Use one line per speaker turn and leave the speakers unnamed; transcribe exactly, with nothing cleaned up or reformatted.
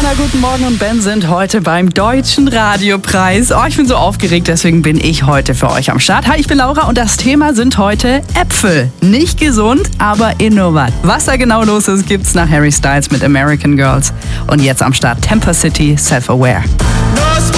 Anna, guten Morgen und Ben sind heute beim Deutschen Radiopreis. Oh, ich bin so aufgeregt, deswegen bin ich heute für euch am Start. Hi, ich bin Laura und das Thema sind heute Äpfel. Nicht gesund, aber innovativ. Was da genau los ist, gibt's nach Harry Styles mit American Girls. Und jetzt am Start Temper City, Self-Aware.
No